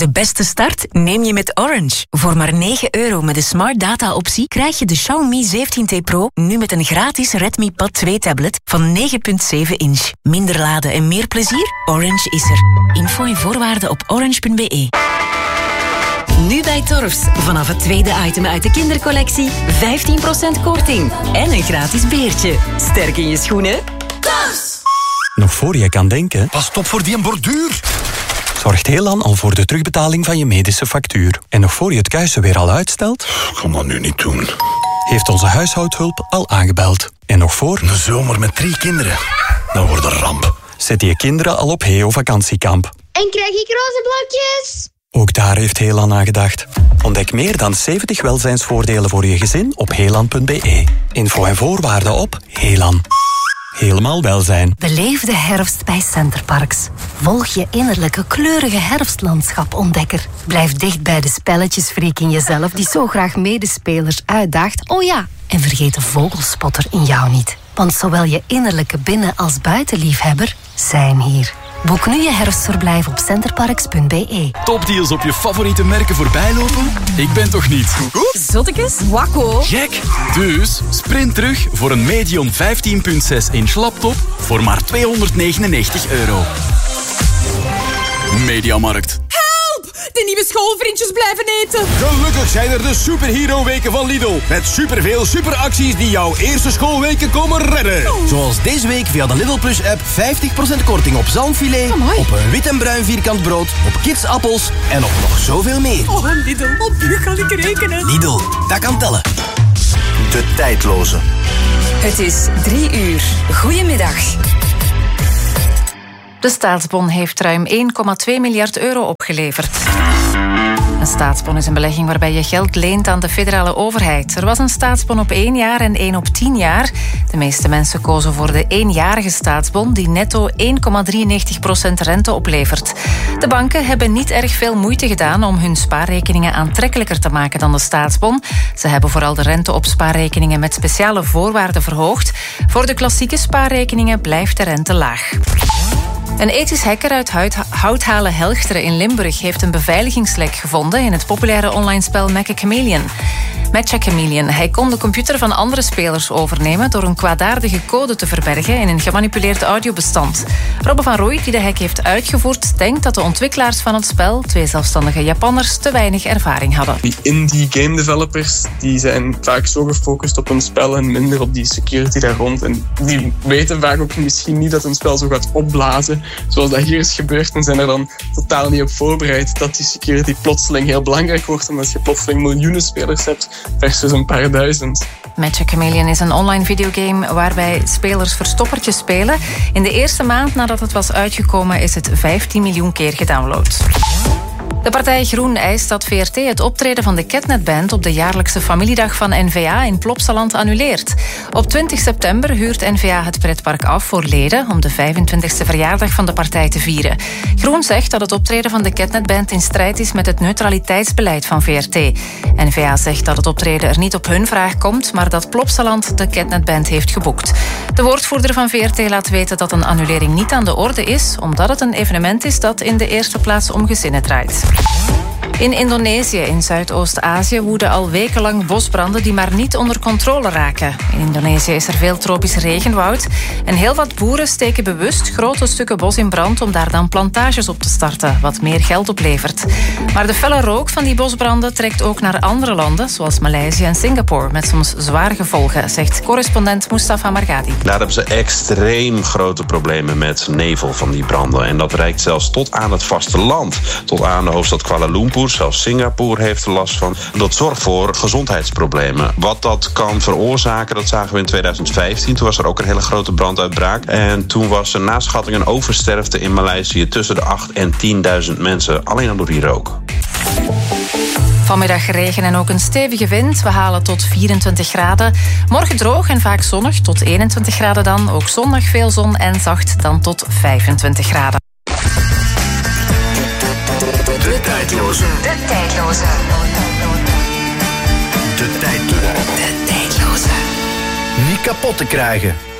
De beste start neem je met Orange. Voor maar €9 met de Smart Data-optie krijg je de Xiaomi 17T Pro nu met een gratis Redmi Pad 2 tablet van 9,7 inch. Minder laden en meer plezier? Orange is er. Info en voorwaarden op orange.be. Nu bij Torfs. Vanaf het tweede item uit de kindercollectie 15% korting. En een gratis beertje. Sterk in je schoenen. Torfs! Nog voor je kan denken... Pas op voor die borduur. Zorgt Helan al voor de terugbetaling van je medische factuur. En nog voor je het kuisen weer al uitstelt... Ik kan dat nu niet doen. Heeft onze huishoudhulp al aangebeld. En nog voor... Een zomer met 3 kinderen. Dat wordt een ramp. Zet je kinderen al op Heo vakantiekamp. En krijg ik roze blokjes? Ook daar heeft Helan aan gedacht. Ontdek meer dan 70 welzijnsvoordelen voor je gezin op helan.be. Info en voorwaarden op Helan. Helemaal welzijn. Beleef de herfst bij Centerparks. Volg je innerlijke kleurige herfstlandschap-ontdekker. Blijf dicht bij de spelletjesfreak in jezelf die zo graag medespelers uitdaagt. Oh ja, en vergeet de vogelspotter in jou niet. Want zowel je innerlijke binnen- als buitenliefhebber zijn hier. Boek nu je herfstverblijf op centerparks.be. Topdeals op je favoriete merken voorbijlopen? Ik ben toch niet? Zottekes? Wakko. Gek! Dus sprint terug voor een Medion 15,6 inch laptop voor maar €299. Mediamarkt. De nieuwe schoolvriendjes blijven eten. Gelukkig zijn er de superhero-weken van Lidl. Met superveel superacties die jouw eerste schoolweken komen redden. Zoals deze week via de Lidl Plus-app 50% korting op zalmfilet, op een wit en bruin vierkant brood, op kidsappels en op nog zoveel meer. Oh, Lidl, op u kan ik rekenen. Lidl, dat kan tellen. De tijdloze. Het is 3:00. Goedemiddag. De staatsbon heeft ruim €1,2 miljard opgeleverd. Een staatsbon is een belegging waarbij je geld leent aan de federale overheid. Er was een staatsbon op 1 jaar en 1 op 10 jaar. De meeste mensen kozen voor de 1-jarige staatsbon die netto 1,93% rente oplevert. De banken hebben niet erg veel moeite gedaan om hun spaarrekeningen aantrekkelijker te maken dan de staatsbon. Ze hebben vooral de rente op spaarrekeningen met speciale voorwaarden verhoogd. Voor de klassieke spaarrekeningen blijft de rente laag. Een ethisch hacker uit Houthalen Helchteren in Limburg heeft een beveiligingslek gevonden in het populaire online spel Matcha Chameleon. Hij kon de computer van andere spelers overnemen door een kwaadaardige code te verbergen in een gemanipuleerd audiobestand. Robbe van Rooij, die de hack heeft uitgevoerd, denkt dat de ontwikkelaars van het spel, 2 zelfstandige Japanners, te weinig ervaring hadden. Die indie game developers die zijn vaak zo gefocust op hun spel en minder op die security daar rond. En die weten vaak ook misschien niet dat een spel zo gaat opblazen, zoals dat hier is gebeurd, en zijn er dan totaal niet op voorbereid dat die security plotseling heel belangrijk wordt, omdat je plotseling miljoenen spelers hebt versus een paar duizend. Matcha Chameleon is een online videogame waarbij spelers verstoppertje spelen. In de eerste maand nadat het was uitgekomen is het 15 miljoen keer gedownload. De partij Groen eist dat VRT het optreden van de Ketnet Band op de jaarlijkse familiedag van N-VA in Plopsaland annuleert. Op 20 september huurt N-VA het pretpark af voor leden om de 25e verjaardag van de partij te vieren. Groen zegt dat het optreden van de Ketnet Band in strijd is met het neutraliteitsbeleid van VRT. N-VA zegt dat het optreden er niet op hun vraag komt, maar dat Plopsaland de Ketnet Band heeft geboekt. De woordvoerder van VRT laat weten dat een annulering niet aan de orde is, omdat het een evenement is dat in de eerste plaats om gezinnen draait. In Indonesië, in Zuidoost-Azië, woeden al wekenlang bosbranden die maar niet onder controle raken. In Indonesië is er veel tropisch regenwoud en heel wat boeren steken bewust grote stukken bos in brand om daar dan plantages op te starten, wat meer geld oplevert. Maar de felle rook van die bosbranden trekt ook naar andere landen, zoals Maleisië en Singapore, met soms zware gevolgen, zegt correspondent Mustafa Margadi. Daar hebben ze extreem grote problemen met nevel van die branden. En dat reikt zelfs tot aan het vasteland, tot aan de hoofdstad Kuala Lumpur. Zelfs Singapore heeft er last van. Dat zorgt voor gezondheidsproblemen. Wat dat kan veroorzaken, dat zagen we in 2015. Toen was er ook een hele grote branduitbraak. En toen was er na schatting een oversterfte in Maleisië tussen de 8.000 en 10.000 mensen. Alleen al door die rook. Vanmiddag regen en ook een stevige wind. We halen tot 24 graden. Morgen droog en vaak zonnig, tot 21 graden dan. Ook zondag veel zon en zacht, dan tot 25 graden. De tijdloze. De tijdloze. De tijdloze. De tijdloze. Niet kapot te krijgen.